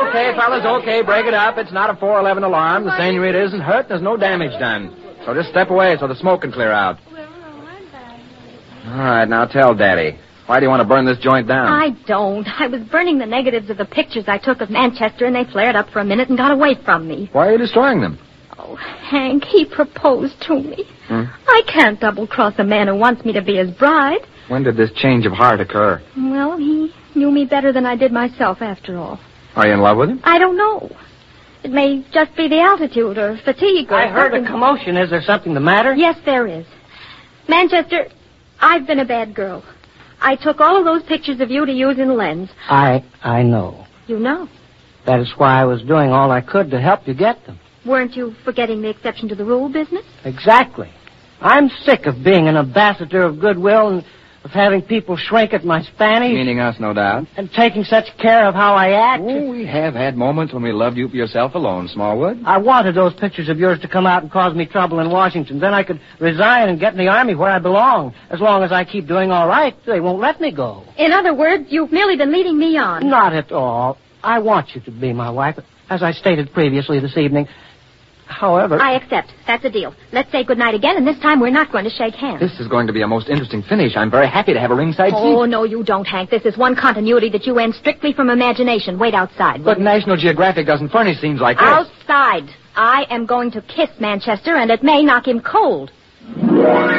Okay, fellas, okay, break it up. It's not a 411 alarm. The senorita isn't hurt. There's no damage done. So just step away so the smoke can clear out. All right, now tell Daddy. Why do you want to burn this joint down? I don't. I was burning the negatives of the pictures I took of Manchester, and they flared up for a minute and got away from me. Why are you destroying them? Oh, Hank, he proposed to me. I can't double-cross a man who wants me to be his bride. When did this change of heart occur? Well, he knew me better than I did myself, after all. Are you in love with him? I don't know. It may just be the altitude or fatigue or I heard something. a commotion. Is there something the matter? Yes, there is. Manchester, I've been a bad girl. I took all of those pictures of you to use in Lens. I know. You know. That is why I was doing all I could to help you get them. Weren't you forgetting the exception to the rule business? Exactly. I'm sick of being an ambassador of goodwill and of having people shrink at my Spanish. Meaning us, no doubt. And taking such care of how I act. Oh, we have had moments when we loved you for yourself alone, Smallwood. I wanted those pictures of yours to come out and cause me trouble in Washington. Then I could resign and get in the Army where I belong. As long as I keep doing all right, they won't let me go. In other words, you've merely been leading me on. Not at all. I want you to be my wife, as I stated previously this evening. However... I accept. That's a deal. Let's say goodnight again, and this time we're not going to shake hands. This is going to be a most interesting finish. I'm very happy to have a ringside seat. Oh, no, you don't, Hank. This is one continuity that you end strictly from imagination. Wait outside. But National Geographic doesn't furnish scenes like this. Outside. I am going to kiss Manchester, and it may knock him cold.